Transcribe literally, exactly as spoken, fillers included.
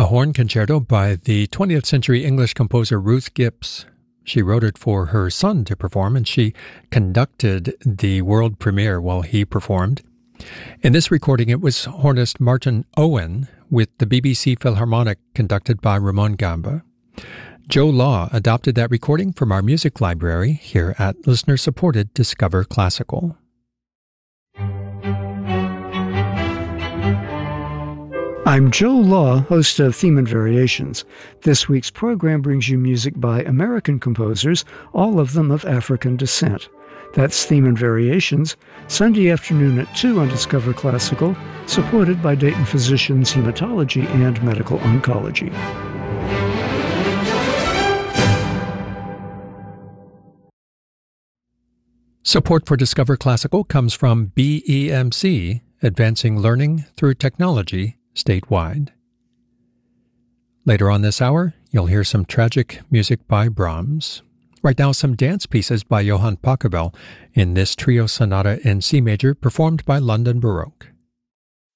Horn Concerto by the twentieth century English composer Ruth Gibbs. She wrote it for her son to perform, and she conducted the world premiere while he performed. In this recording, it was hornist Martin Owen with the B B C Philharmonic conducted by Ramon Gamba. Joe Law adopted that recording from our music library here at listener-supported Discover Classical. I'm Joe Law, host of Theme and Variations. This week's program brings you music by American composers, all of them of African descent. That's Theme and Variations, Sunday afternoon at two on Discover Classical, supported by Dayton Physicians Hematology and Medical Oncology. Support for Discover Classical comes from B E M C, Advancing Learning Through Technology, statewide. Later on this hour, you'll hear some tragic music by Brahms. Right now, some dance pieces by Johann Pachelbel in this trio sonata in C major performed by London Baroque.